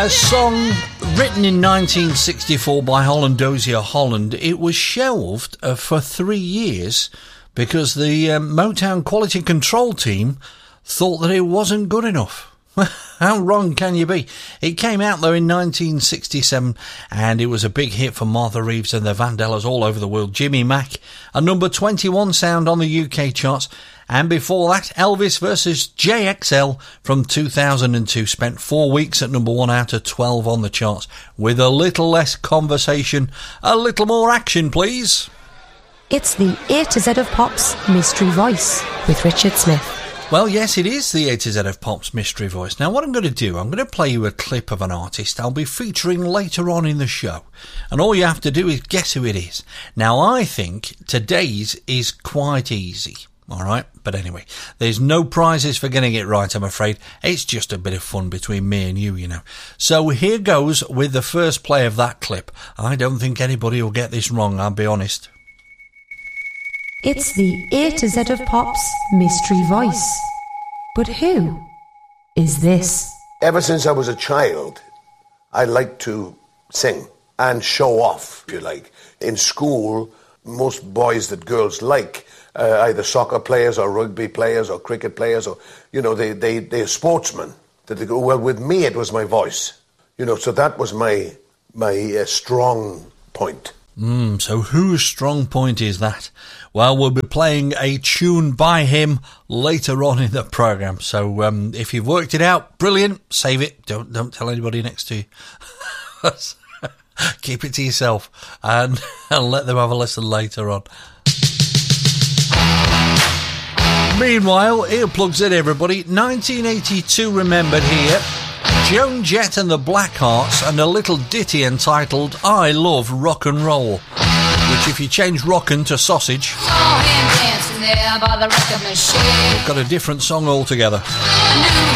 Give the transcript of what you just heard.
A song written in 1964 by Holland Dozier Holland. It was shelved for 3 years because the Motown Quality Control team thought that it wasn't good enough. How wrong can you be? It came out, though, in 1967, and it was a big hit for Martha Reeves and the Vandellas all over the world. Jimmy Mack, a number 21 sound on the UK charts. And before that, Elvis versus JXL from 2002 spent 4 weeks at number 1 out of 12 on the charts. With a little less conversation, a little more action, please. It's the A to Z of Pop's Mystery Voice with Richard Smith. Well, yes, it is the A to Z of Pop's Mystery Voice. Now, what I'm going to do, I'm going to play you a clip of an artist I'll be featuring later on in the show. And all you have to do is guess who it is. Now, I think today's is quite easy, all right? But anyway, there's no prizes for getting it right, I'm afraid. It's just a bit of fun between me and you, you know. So here goes with the first play of that clip. I don't think anybody will get this wrong, I'll be honest. It's the A to Z of Pop's Mystery Voice. But who is this? Ever since I was a child, I liked to sing and show off, if you like. In school, most boys that girls like, either soccer players or rugby players or cricket players, or, you know, they're sportsmen. That they go, well, with me, it was my voice. You know, so that was my strong point. So whose strong point is that? Well, we'll be playing a tune by him later on in the programme. So if you've worked it out, brilliant. Save it. Don't tell anybody next to you. Keep it to yourself and let them have a listen later on. Meanwhile, earplugs in, everybody. 1982 remembered here. Joan Jett and the Blackhearts and a little ditty entitled I Love Rock and Roll, which if you change rockin' to sausage, Saw him dancing there by the record machine. got a different song altogether.